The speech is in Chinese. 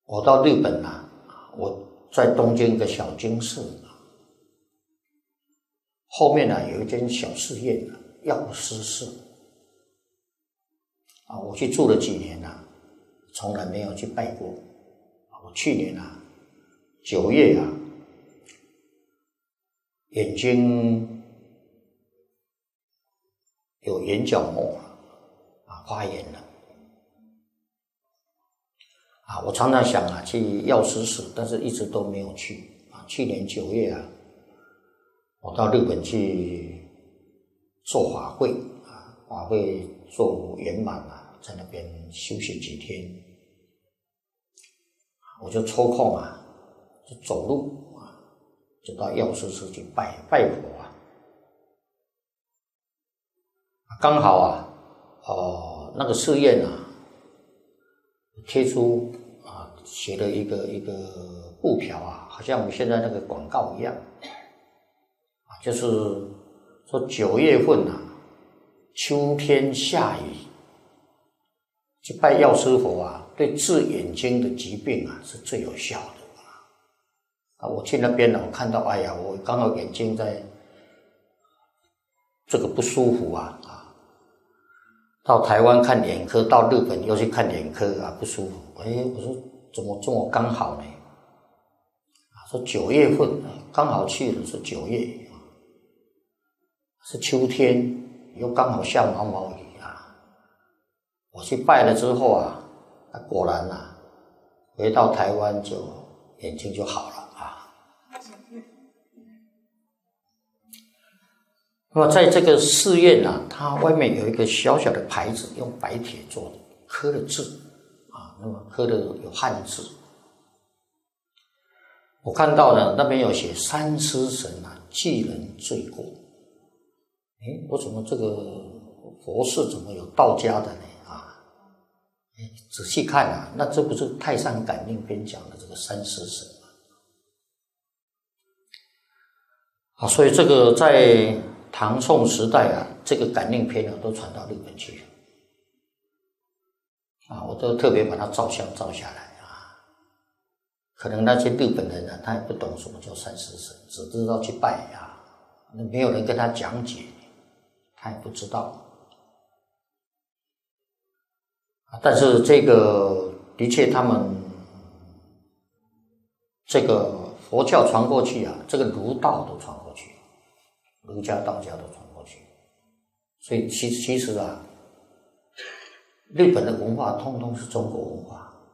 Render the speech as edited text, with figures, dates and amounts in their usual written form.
我到日本啊，我在东京一个小津市，后面呢有一间小寺院药师寺啊，我去住了几年啊，从来没有去拜过。我去年啊9月啊，眼睛有眼角膜啊发炎了啊，我常常想啊去药师寺，但是一直都没有去啊。去年9月啊，我到日本去做法会啊，法会做圆满啊，在那边休息几天，我就抽空啊，就走路啊，就到药师寺去拜佛啊。刚好啊，那个寺院啊，贴出啊，写了一个布条啊，好像我们现在那个广告一样啊，就是说9月份啊，秋天下雨，去拜药师佛啊，对治眼睛的疾病啊是最有效的啊。我去那边呢，我看到，哎呀，我刚好眼睛在这个不舒服啊。到台湾看眼科，到日本又去看眼科啊，不舒服。我说怎么这么刚好呢？说9月份刚好去的是9月，是秋天，又刚好下毛毛雨啊。我去拜了之后啊，果然啊，回到台湾就眼睛就好了啊。那么在这个寺院啊，它外面有一个小小的牌子，用白铁做的，刻了字啊，那么刻的有汉字。我看到呢，那边有写三尸神啊，济人罪过。我怎么这个佛寺怎么有道家的呢？啊，仔细看啊，那这不是《太上感应篇》讲的这个三尸神吗？啊，所以这个在唐宋时代啊，这个感应篇啊都传到日本去了啊，我都特别把它照相照下来啊。可能那些日本人啊，他也不懂什么叫三尸神，只知道去拜啊，那没有人跟他讲解，他也不知道啊。但是这个的确，他们这个佛教传过去啊，这个儒道都传过去，儒家、道家都传过去，所以其实啊，日本的文化通通是中国文化